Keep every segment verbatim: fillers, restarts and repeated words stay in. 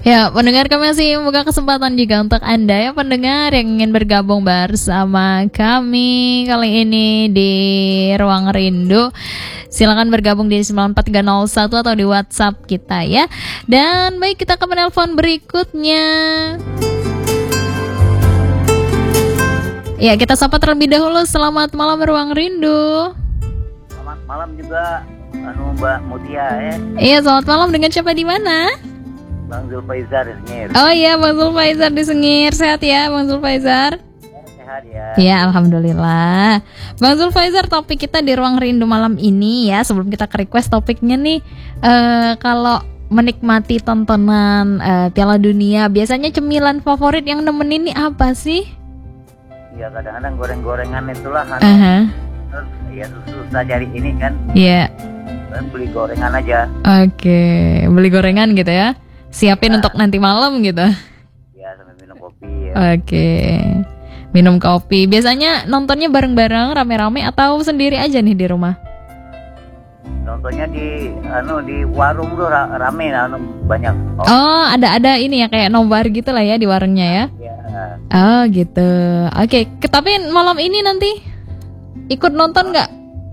Ya, pendengar, kami masih membuka kesempatan juga untuk Anda ya pendengar yang ingin bergabung bersama kami kali ini di Ruang Rindu. Silakan bergabung di sembilan empat tiga nol satu atau di WhatsApp kita ya. Dan baik, kita ke penelpon berikutnya. Ya, kita sapa terlebih dahulu. Selamat malam Ruang Rindu. Selamat malam juga anu Mbak Mutia ya. Iya, selamat malam. Dengan siapa di mana? Bang Zulfaizar di Sengir. Oh iya, Bang Zulfaizar di Sengir. Sehat ya Bang Zulfaizar? Sehat ya. Ya, alhamdulillah. Bang Zulfaizar, topik kita di Ruang Rindu malam ini ya, sebelum kita ke request topiknya nih, uh, kalau menikmati tontonan uh, Piala Dunia, biasanya cemilan favorit yang nemenin ini apa sih? Ya kadang-kadang goreng-gorengan itulah kan. Uh-huh. Terus ya susah cari ini kan. Iya. Yeah. Beli gorengan aja. Oke, okay. Beli gorengan gitu ya. Siapin nah. Untuk nanti malam gitu. Ya, sambil minum kopi ya. Oke. Okay. Minum kopi. Biasanya nontonnya bareng-bareng, rame-rame atau sendiri aja nih di rumah? Nontonnya di anu di warung tuh rame, anu banyak. Oh, oh ada ada ini ya kayak nobar gitu lah ya di warungnya ya. Ya. Oh gitu. Oke, okay. Tapi malam ini nanti ikut nonton nggak?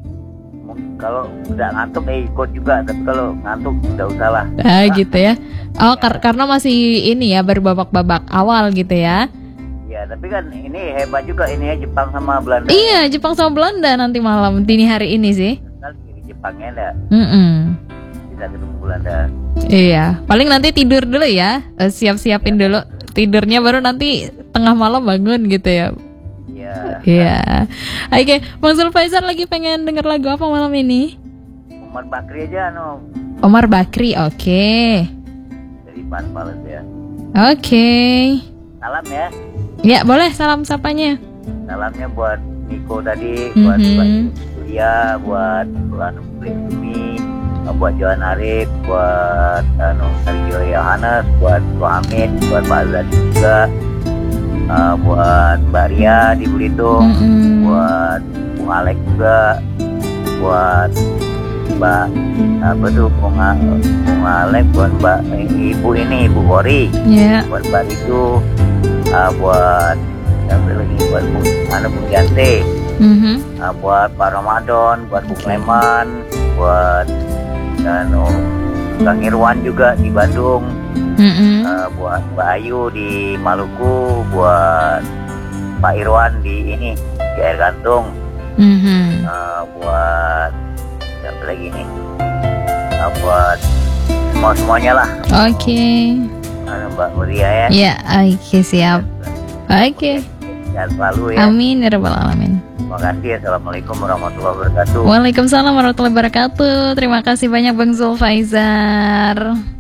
Kalau udah ngantuk eh ikut juga, tapi kalau ngantuk udah usah lah. Ah gitu ya. Oh, kar- karena masih ini ya berbabak-babak awal gitu ya. Ya, tapi kan ini hebat juga ini ya, Jepang sama Belanda. Iya, Jepang sama Belanda nanti malam dini hari ini sih. Di Jepangnya enggak. Mm-mm. Bisa ketemu Belanda. Iya, paling nanti tidur dulu ya. Siap-siapin ya. Dulu tidurnya, baru nanti tengah malam bangun gitu ya. Iya. Iya. Oke, Bang Zulfaizar lagi pengen denger lagu apa malam ini? Omar Bakri aja no. Omar Bakri, oke. Okay. Dari Pan Pales ya. Oke. Okay. Salam ya. Ya, boleh salam sapanya. Salamnya buat Niko tadi, mm-hmm. buat Mbak Julia, buat Anu Bumi, buat Johan Arif, buat Anu Sergio Yohanes, buat Muhammad, buat Pak Azad juga. Uh, buat Mbak Ria di Belitung, mm-hmm. buat Bung Alek juga, buat Mbak apa tuh Bung, Bung Alek, buat Mbak Ibu ini Ibu Kori, yeah. buat Mbak itu, uh, buat siapa lagi, buat Bung Anu Bung Jante, mm-hmm. uh, buat Pak Ramadan, buat Bung Leman, buat Anu Kang Irwan juga di Bandung. Mm-hmm. Uh, buat Mbak Ayu di Maluku, buat Pak Irwan di ini di Air Gantung, mm-hmm. uh, buat siapa lagi nih, uh, buat semua semuanya lah. Oke. Okay. Uh, Mbak Muria ya. Ya, oke okay, siap. Oke. Okay. Sehat selalu ya. Amin ya rabbal alamin. Terima kasih. Assalamualaikum warahmatullahi wabarakatuh. Waalaikumsalam warahmatullahi wabarakatuh. Terima kasih banyak Bang Zulfaizar.